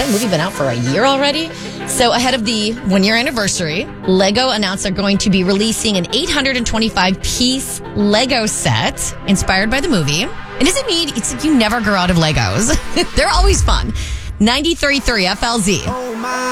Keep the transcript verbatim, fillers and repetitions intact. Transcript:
Has that movie been out for a year already? So ahead of the one-year anniversary, Lego announced they're going to be releasing an eight hundred twenty-five piece Lego set inspired by the movie. It doesn't mean it's like you never grow out of Legos. They're always fun. ninety-three point three F L Z. Oh my.